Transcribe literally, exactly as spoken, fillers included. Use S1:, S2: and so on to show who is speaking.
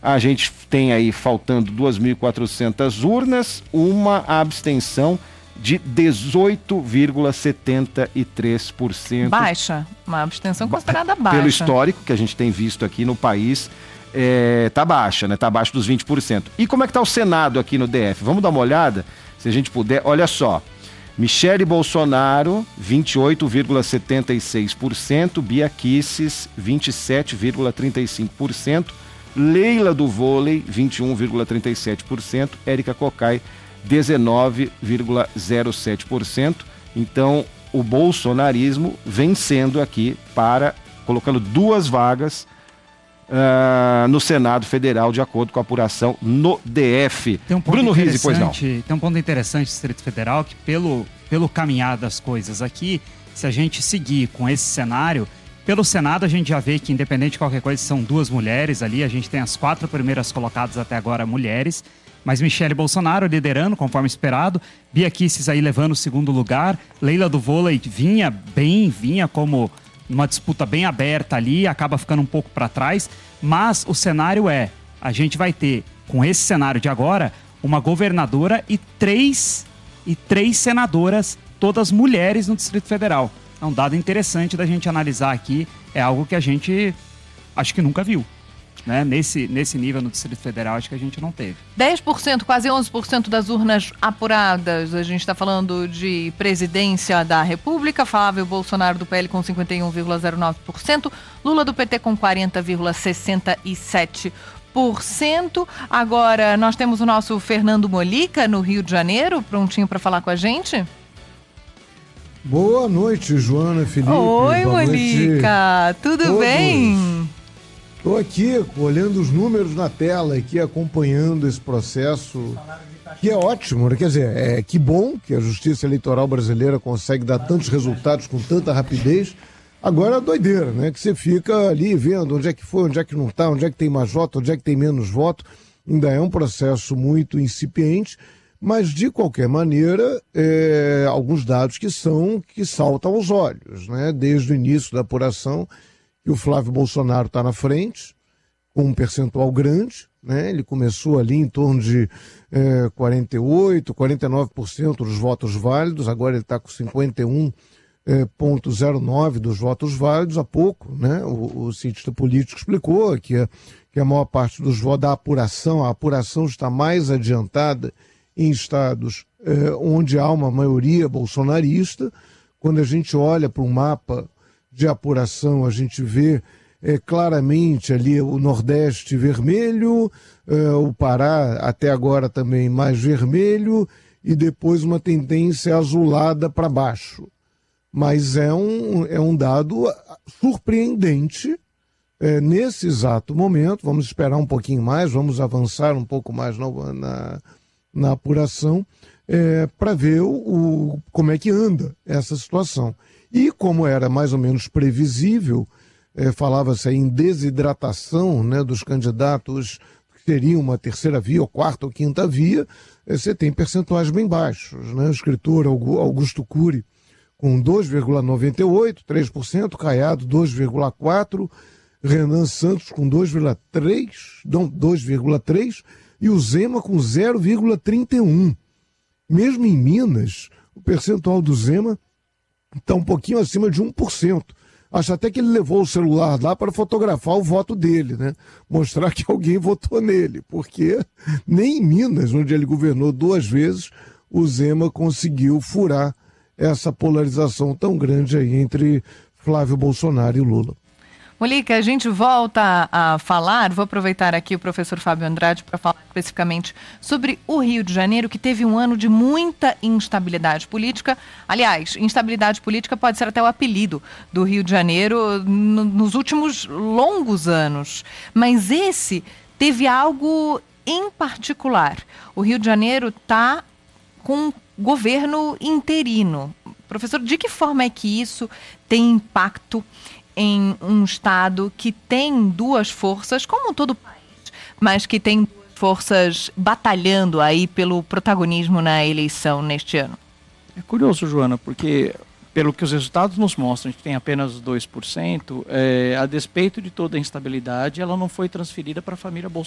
S1: A gente tem aí, faltando duas mil e quatrocentas urnas, uma abstenção de dezoito vírgula setenta e três por cento.
S2: Baixa, uma abstenção considerada baixa.
S1: Pelo histórico que a gente tem visto aqui no país, é, tá baixa, né? Tá abaixo dos vinte por cento. E como é que tá o Senado aqui no D F? Vamos dar uma olhada, se a gente puder. Olha só, Michele Bolsonaro, vinte e oito vírgula setenta e seis por cento, Bia Kicis, vinte e sete vírgula trinta e cinco por cento, Leila do Vôlei, vinte e um vírgula trinta e sete por cento, Érica Cocai, dezenove vírgula zero sete por cento. Então, o bolsonarismo vencendo aqui para, colocando duas vagas uh, no Senado Federal, de acordo com a apuração no D F.
S3: Tem um ponto
S1: Bruno Rizzi, pois não.
S3: Tem um ponto interessante do Distrito Federal, que pelo, pelo caminhar das coisas aqui, se a gente seguir com esse cenário, pelo Senado a gente já vê que, independente de qualquer coisa, são duas mulheres ali, a gente tem as quatro primeiras colocadas até agora mulheres, mas Michele Bolsonaro liderando, conforme esperado, Bia Kicis aí levando o segundo lugar, Leila do Vôlei vinha bem, vinha como uma disputa bem aberta ali, acaba ficando um pouco para trás, mas o cenário é, a gente vai ter, com esse cenário de agora, uma governadora e três, e três senadoras, todas mulheres no Distrito Federal. É um dado interessante da gente analisar aqui, é algo que a gente acho que nunca viu. Né? Nesse, nesse nível no Distrito Federal, acho que a gente não teve.
S2: dez por cento, quase onze por cento das urnas apuradas. A gente está falando de presidência da República. Flávio Bolsonaro do P L com cinquenta e um vírgula zero nove por cento. Lula do P T com quarenta vírgula sessenta e sete por cento. Agora, nós temos o nosso Fernando Molica, no Rio de Janeiro, prontinho para falar com a gente.
S4: Boa noite, Joana, Felipe.
S2: Oi,
S4: Boa
S2: Molica.
S4: Noite.
S2: Tudo
S4: Todos.
S2: bem?
S4: Estou aqui olhando os números na tela, aqui acompanhando esse processo, que é ótimo, né? Quer dizer, é que bom que a Justiça Eleitoral brasileira consegue dar tantos resultados com tanta rapidez. Agora é doideira, né? Que você fica ali vendo onde é que foi, onde é que não está, onde é que tem mais voto, onde é que tem menos voto. Ainda é um processo muito incipiente, mas de qualquer maneira, é, alguns dados que são, que saltam aos olhos, né? Desde o início da apuração, que o Flávio Bolsonaro está na frente, com um percentual grande, né? Ele começou ali em torno de é, quarenta e oito, quarenta e nove por cento dos votos válidos, agora ele está com cinquenta e um vírgula zero nove por cento dos votos válidos. Há pouco, né? O, o cientista político explicou que a, que a maior parte dos votos da apuração, a apuração está mais adiantada em estados é, onde há uma maioria bolsonarista. Quando a gente olha para um mapa de apuração, a gente vê é, claramente ali o Nordeste vermelho, é, o Pará até agora também mais vermelho, e depois uma tendência azulada para baixo. Mas é um, é um dado surpreendente é, nesse exato momento. Vamos esperar um pouquinho mais, vamos avançar um pouco mais na, na, na apuração é, para ver o, o, como é que anda essa situação. E como era mais ou menos previsível, eh, falava-se aí em desidratação, né, dos candidatos que teriam uma terceira via, ou quarta ou quinta via, eh, você tem percentuais bem baixos, né? O escritor Augusto Cury com dois vírgula noventa e oito, três por cento, Caiado dois vírgula quatro por cento, Renan Santos com dois vírgula três por cento, dois vírgula três por cento, e o Zema com zero vírgula trinta e um por cento. Mesmo em Minas, o percentual do Zema está um pouquinho acima de um por cento. Acho até que ele levou o celular lá para fotografar o voto dele, né? Mostrar que alguém votou nele, porque nem em Minas, onde ele governou duas vezes, o Zema conseguiu furar essa polarização tão grande aí entre Flávio Bolsonaro e Lula.
S2: Molica, a gente volta a falar, vou aproveitar aqui o professor Fábio Andrade para falar especificamente sobre o Rio de Janeiro, que teve um ano de muita instabilidade política. Aliás, instabilidade política pode ser até o apelido do Rio de Janeiro no, nos últimos longos anos. Mas esse teve algo em particular. O Rio de Janeiro está com governo interino. Professor, de que forma é que isso tem impacto em um estado que tem duas forças, como todo o país, mas que tem duas forças batalhando aí pelo protagonismo na eleição neste ano?
S5: É curioso, Joana, porque pelo que os resultados nos mostram, a gente tem apenas dois por cento, é, a despeito de toda a instabilidade, ela não foi transferida para a família Bolsonaro.